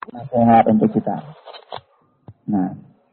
nasihat untuk kita. Nah,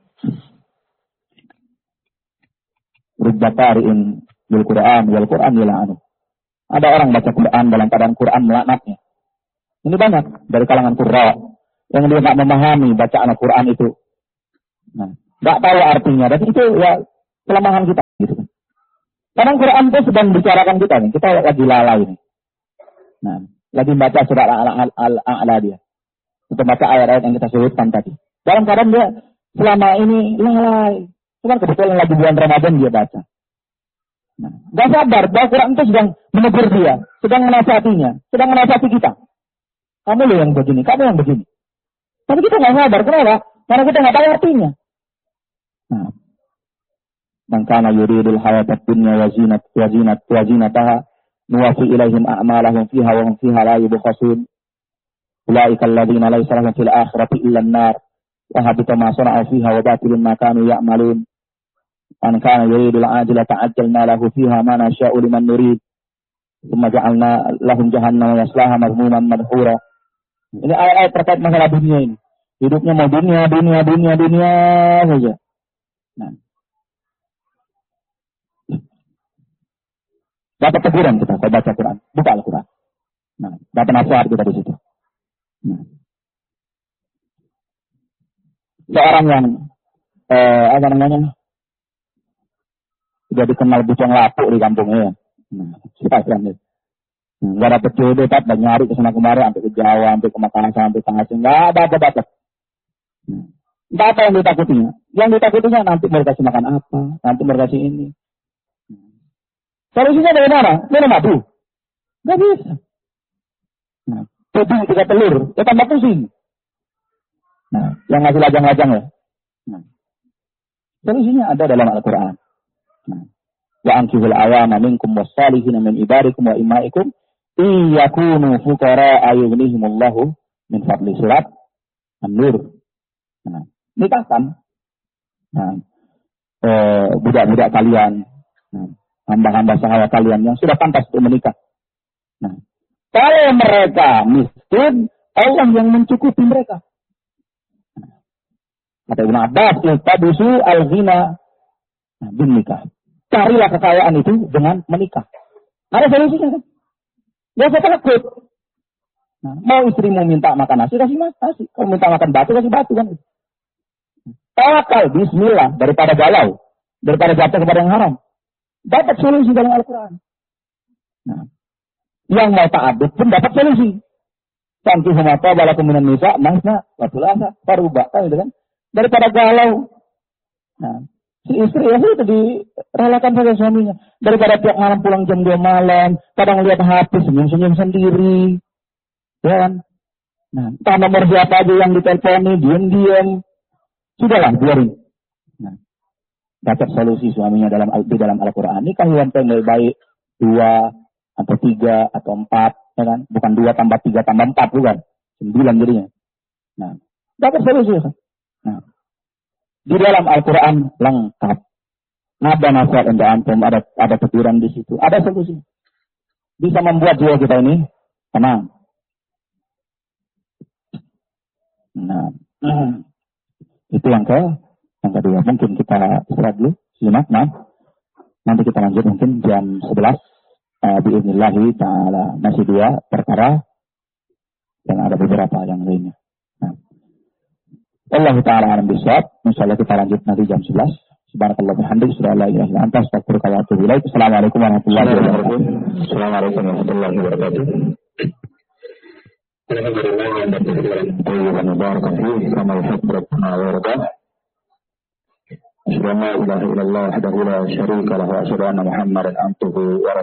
rubba qari'in bil Qur'an wal Qur'an yal'anu. Ada orang baca Quran dalam keadaan Quran melaknatnya. Ini banyak dari kalangan qurra yang dia tidak memahami bacaan Al-Quran itu. Nah, tidak tahu artinya, dan itu ya kelemahan kita gitu. Kadang Quran itu sedang bicarakan kita nih, kita lagi lalai nih. Nah, lagi baca surat Al-A'la dia. Untuk baca ayat-ayat yang kita sebutkan tadi. Dalam keadaan dia selama ini lalai. Cuma kebetulan lagi bulan Ramadan dia baca. Nah, gak sadar bahwa Quran itu sedang menegur dia, sedang menasihatinya, sedang menasihati kita. Kamu loh yang begini, kamu yang begini. Tapi kita gak sadar, kenapa? Karena kita gak tahu artinya. Nah, man kana yuridul hayatad dunya wa zinataha nuwaffi ilaihim a'malahum fiha wa hum fiha la yubkhasun. Ulaika alladziina laysa lahum fil akhirati illa an-nar wa habita ma sana'u fiha wa batilun ma kanu ya'malun. Man kana yuridul ajila ta'ajjalna lahu fiha ma nasha'u liman nurid. Tsumma ja'alna lahum jahannama yaslaha madhmuman madhura. Ini ayat-ayat terkait masalah dunia ini. Hidupnya mau dunia saja. Nah, dapat teguran kita kalau baca Quran, buka Al-Quran. Nah, dapat nasihat kita di situ. Nah, seorang yang sudah dikenal bujang lapuk di kampungnya. Nah, kita Islam. Nggak dapat jodoh, tak nyari ke sana kemari, sampai ke Jawa, sampai ke Makassar, sampai ke Aceh, nggak dapat. Entah apa yang ditakutinya. Yang ditakutinya nanti mau kasih makan apa, nanti mau kasih ini. Solusinya dari mana? Minum madu. Nggak bisa. Nah, jadi tiga telur, ya tambah pusing. Nah, yang ngasih lajang-lajang ya. Nah, solusinya ada dalam Al-Quran. Nah, wa ankihul awama minkum wassalihina min ibadikum wa imaikum iyakunu fuqara ayughnihimullahu min fadli. Surat An-Nur. Nah, nikahkan budak-budak kalian, hamba-hamba sahaya kalian yang sudah pantas untuk menikah. Nah, kalau mereka miskin, Allah yang mencukupi mereka. Kata Ibnu Abbas, "Tabusu al-ghina bin nikah." Carilah kekayaan itu dengan menikah. Ada solusinya kan? Gak usah takut. Nah, mau istrimu minta makan nasi, kasih nasi. Kalau minta makan batu, kasih batu kan. Tawakal, bismillah, daripada galau, daripada jatuh kepada yang haram. Dapat solusi dalam Al-Quran. Nah, yang mau ta'addud pun dapat solusi. Santi humata balakum minan nisa, masna, watulasa, paruba, kan? Daripada galau. Nah, si istri ya itu direlakan pada suaminya. Daripada tiap malam pulang jam 2 malam, kadang lihat HP, senyum-senyum sendiri. Ya kan? Nah, entah nomor siapa aja yang diteleponi, diam-diam. Sudahlah, biarin. Nah, dapat solusi suaminya di dalam Al-Quran. Nikah yang lebih baik 2 atau 3 atau 4, ya kan? Bukan 2 tambah 3 tambah 4, bukan. 9 jadinya. Nah, dapat solusi. Nah, di dalam Al-Quran lengkap. Ada nasihat untuk antum, ada teguran di situ, ada solusi. Bisa membuat jiwa kita ini tenang. Nah, itu yang kedua. Mungkin kita istirahat dulu, simak. Nah, nanti kita lanjut mungkin jam 11. Bi'idnillahi ta'ala masih 2 perkara dan ada beberapa yang lainnya. Nah, Allah ta'ala alam bisawab. Insyaallah kita lanjut nanti jam 11. Subhanakallah bihamdika asyhadu an la ilaha illa anta astaghfiruka wa atubu ilaik. Assalamualaikum warahmatullahi wabarakatuh. Assalamualaikum warahmatullahi wabarakatuh. Alhamdulillah wa tayyiban mubarakan fihi kama yuhibbu rabbuna wa yarda. Asyhadu an la ilaha illallah wahdahu la syarika lahu wa asyhadu anna Muhammadan abduhu wa